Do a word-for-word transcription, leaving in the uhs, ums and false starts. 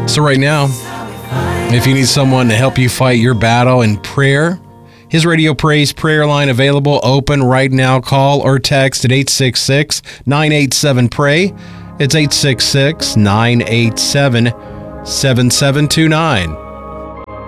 So right now, if you need someone to help you fight your battle in prayer, his Radio Praise prayer line available, open right now. Call or text at eight six six, nine eight seven, pray. It's eight six six, nine eight seven, seven seven two nine.